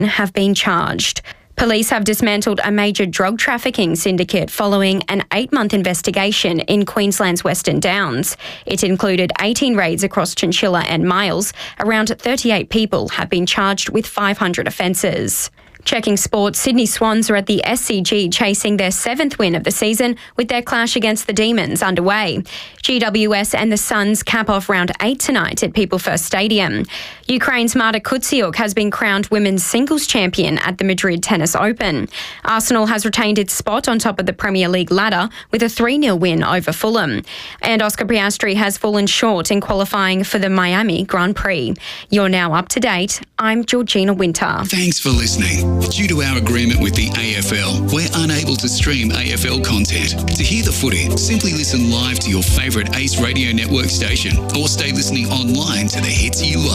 have been charged. Police have dismantled a major drug trafficking syndicate following an 8-month investigation in Queensland's Western Downs. It included 18 raids across Chinchilla and Miles. Around 38 people have been charged with 500 offences. Checking sports, Sydney Swans are at the SCG chasing their 7th win of the season with their clash against the Demons underway. GWS and the Suns cap off round 8 tonight at People First Stadium. Ukraine's Marta Kutsiuk has been crowned women's singles champion at the Madrid Tennis Open. Arsenal has retained its spot on top of the Premier League ladder with a 3-0 win over Fulham. And Oscar Piastri has fallen short in qualifying for the Miami Grand Prix. You're now up to date. I'm Georgina Winter. Thanks for listening. Due to our agreement with the AFL, we're unable to stream AFL content. To hear the footy, simply listen live to your favourite Ace Radio Network station or stay listening online to the hits you love.